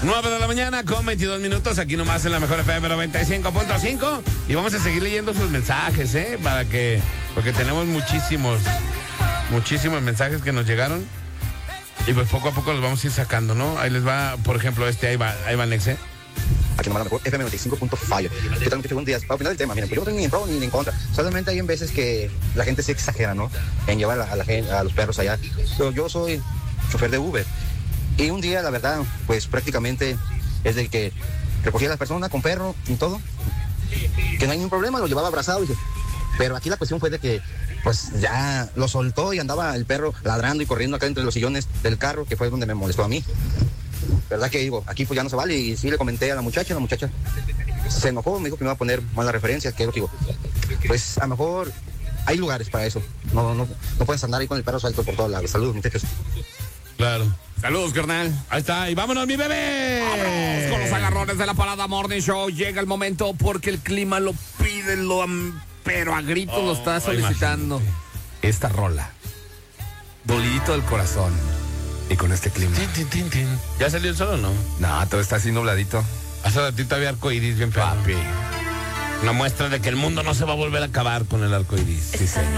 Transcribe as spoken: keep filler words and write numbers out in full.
nueve de la mañana con veintidós minutos, aquí nomás en la mejor F M noventa y cinco punto cinco. Y vamos a seguir leyendo sus mensajes, ¿eh? Para que, porque tenemos muchísimos, muchísimos mensajes que nos llegaron. Y pues poco a poco los vamos a ir sacando, ¿no? Ahí les va, por ejemplo, este, ahí va, ahí va Nex, ¿eh? Aquí nomás la mejor F M noventa y cinco punto cinco. Totalmente buenos días. Para opinar del tema, miren, pues yo no tengo ni en pro ni en contra. Solamente hay en veces que la gente se exagera, ¿no? En llevar a, la gente, a los perros allá. Pero yo soy chofer de Uber. Y un día, la verdad, pues prácticamente es de que recogía a las personas con perro y todo. Que no hay ningún problema, lo llevaba abrazado. Pero aquí la cuestión fue de que, pues ya lo soltó y andaba el perro ladrando y corriendo acá entre los sillones del carro, que fue donde me molestó a mí. ¿Verdad que digo? Aquí pues ya no se vale. Y sí le comenté a la muchacha, la muchacha se enojó, me dijo que me iba a poner malas referencias, que es lo que digo. Pues a lo mejor hay lugares para eso. No, no, no puedes andar ahí con el perro suelto por todos lados. Saludos, muchachos. Claro. Saludos, carnal. Ahí está. Y vámonos, mi bebé. Vámonos con los agarrones de la Parada Morning Show. Llega el momento porque el clima lo pide, lo, pero a gritos Oh, lo está solicitando. imagínate. Esta rola. Dolidito del corazón. Y con este clima. Tin, tin, tin, tin. ¿Ya salió el sol o no? No, todo está así nubladito. Hace ratito había arcoiris bien feo. Papi. Una muestra de que el mundo no se va a volver a acabar con el arcoiris. Sí, señor.